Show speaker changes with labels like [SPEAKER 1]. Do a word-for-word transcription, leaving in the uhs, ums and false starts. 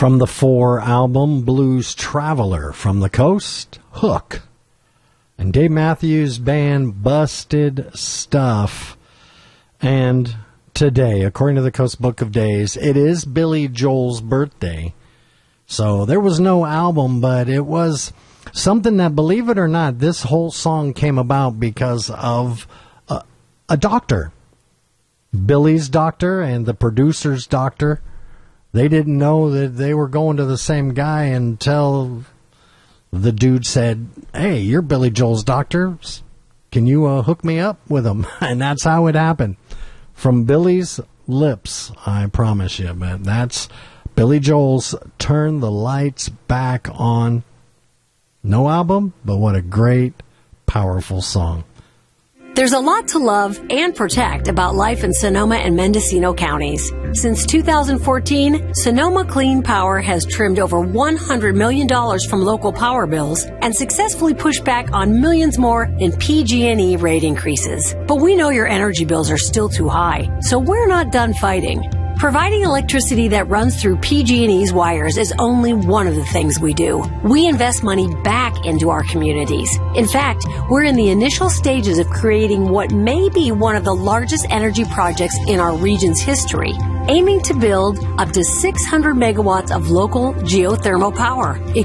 [SPEAKER 1] From the Four album, Blues Traveler. From the Coast, Hook. And Dave Matthews Band, Busted Stuff. And today, according to the Coast Book of Days, it is Billy Joel's birthday. So there was no album, but it was something that, believe it or not, this whole song came about because of a, a doctor. Billy's doctor and the producer's doctor. They didn't know that they were going to the same guy until the dude said, "Hey, you're Billy Joel's doctor. Can you uh, hook me up with him?" And that's how it happened. From Billy's lips, I promise you, man. That's Billy Joel's Turn the Lights Back On. No album, but what a great, powerful song.
[SPEAKER 2] There's a lot to love and protect about life in Sonoma and Mendocino counties. Since two thousand fourteen, Sonoma Clean Power has trimmed over one hundred million dollars from local power bills and successfully pushed back on millions more in P G and E rate increases. But we know your energy bills are still too high, so we're not done fighting. Providing electricity that runs through P G and E's wires is only one of the things we do. We invest money back into our communities. In fact, we're in the initial stages of creating what may be one of the largest energy projects in our region's history, aiming to build up to six hundred megawatts of local geothermal power.